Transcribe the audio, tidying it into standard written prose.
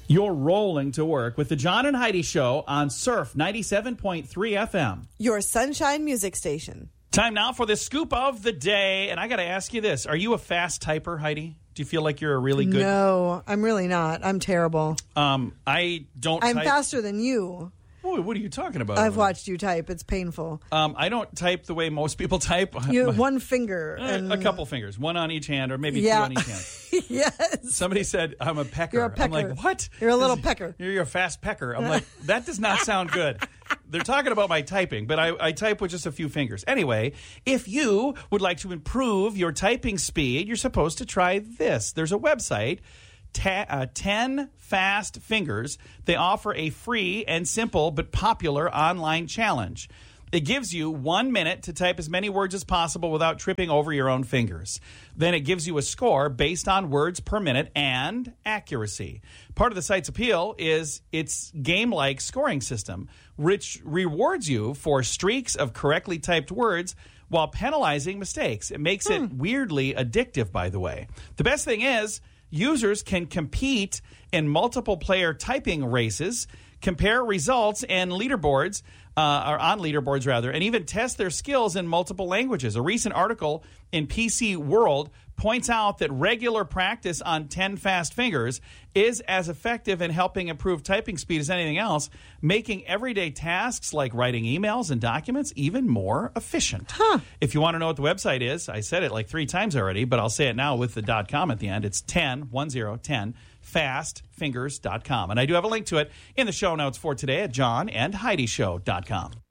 You're rolling to work with the John and Heidi Show on Surf 97.3 FM. Your sunshine music station. Time now for the scoop of the day. And I got to ask you this. Are you a fast typer, Heidi? Do you feel like you're a really good... No, I'm really not. I'm terrible. I don't I'm type... faster than you. Oh, what are you talking about? I've watched you type. It's painful. I don't type the way most people type. You one finger. And... A couple fingers. One on each hand or maybe two on each hand. Yes. Somebody said, I'm a pecker. You're a pecker. I'm like, what? You're a little pecker. You're a fast pecker. I'm like, that does not sound good. They're talking about my typing, but I type with just a few fingers. Anyway, if you would like to improve your typing speed, you're supposed to try this. There's a website, 10 Fast Fingers. They offer a free and simple but popular online challenge. It gives you 1 minute to type as many words as possible without tripping over your own fingers. Then it gives you a score based on words per minute and accuracy. Part of the site's appeal is its game-like scoring system, which rewards you for streaks of correctly typed words while penalizing mistakes. It makes it weirdly addictive, by the way. The best thing is, users can compete in multiple player typing races, compare results and leaderboards, and even test their skills in multiple languages. A recent article in PC World points out that regular practice on 10 Fast Fingers is as effective in helping improve typing speed as anything else, making everyday tasks like writing emails and documents even more efficient. If you want to know what the website is, I said it like 3 times already, but I'll say it now with the .com at the end. It's 10 fastfingers.com. And I do have a link to it in the show notes for today at johnandheidishow.com.